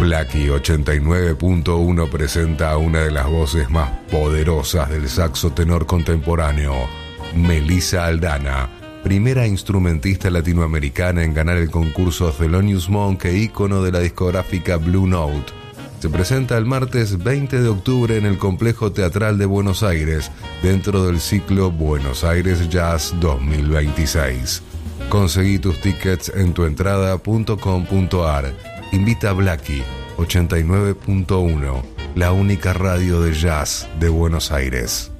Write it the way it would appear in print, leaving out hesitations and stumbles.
Blackie 89.1 presenta a una de las voces más poderosas del saxo tenor contemporáneo, Melissa Aldana, primera instrumentista latinoamericana en ganar el concurso Thelonious Monk e ícono de la discográfica Blue Note. Se presenta el martes 20 de octubre en el Complejo Teatral de Buenos Aires, dentro del ciclo Buenos Aires Jazz 2026. Conseguí tus tickets en tuentrada.com.ar. Invita a Blackie 89.1, la única radio de jazz de Buenos Aires.